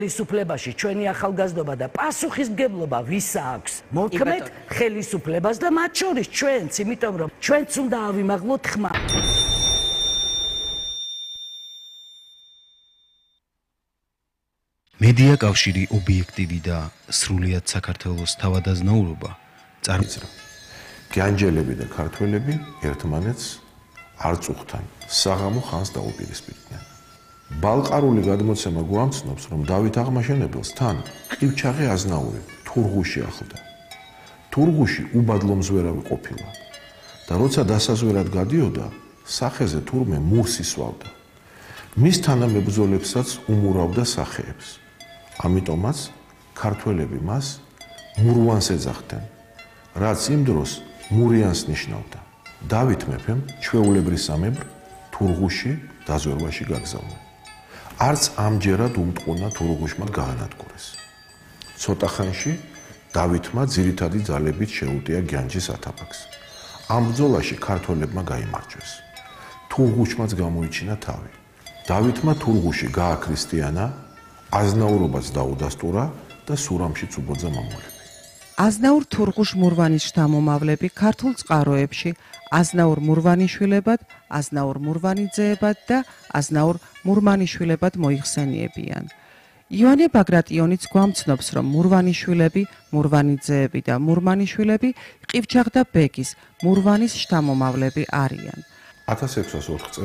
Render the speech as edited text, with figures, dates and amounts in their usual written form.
ხელისუფლებაში ჩვენი ახალგაზრდობა და პასუხისმგებლობა ვის აქვს? მოვქმეთ ხელისუფლებას და მათ შორის ჩვენც, იმიტომ რომ ჩვენც უნდა ავიმაღლოთ ხმა. მედია კავშირი ობიექტივი და სრულიად საქართველოს თავადაზნაურობა წარმოიქმნა. განჯელები და ქართველები ერთმანეთს არ წუხთან, საღამო ხანს დაუპირისპირდნენ. ბალყარული გადმოცემა გვამცნობს, რომ დავით აღმაშენებელს თან ყივჩაღი აზნაური თურღუში ახლდა. თურღუში უბადლო მზვერავი ყოფილა და როცა დასაზვერად გადიოდა, სახეზე თურმე მურს ისვავდა. მის თანამებრძოლებსაც უმურავდა სახეებს. ამიტომაც ქართველები მას მურვანს ეძახდნენ, რაც იმ დროს მურიანს ნიშნავდა. დავით მეფემ ჩვეულებრისამებრ თურღუში დაზვერვაში გაგზავნა. არც ამჯერად უმტყუნა თურღუშმა გაანადგურეს. ცოტა ხანში დავითმა ძირითადი ძალებით შეუტია განჯის ათაბაგს. ამ ბრძოლაში ქართველებმა გაიმარჯვეს. თურღუშმაც გამოიჩინა თავი. დავითმა თურღუში გააქრისტიანა, აზნაურობაც დაუდასტურა და სურამშიც უბოძა მამულები. აზნაურ თურღუშ მურვანის შთამომავლები ქართულ წყაროებში აზნაურ მურვანიშვილებად, აზნაურ მურვანიძეებად და აზნაურ მურმანიშვილებად მოიხსენიებიან. ივანე ბაგრატიონიც გვამცნობს, რომ მურვანიშვილები, მურვანიძეები და მურმანიშვილები ყივჩაღ და ბეგის მურვანის შთამომავლები არიან. 1604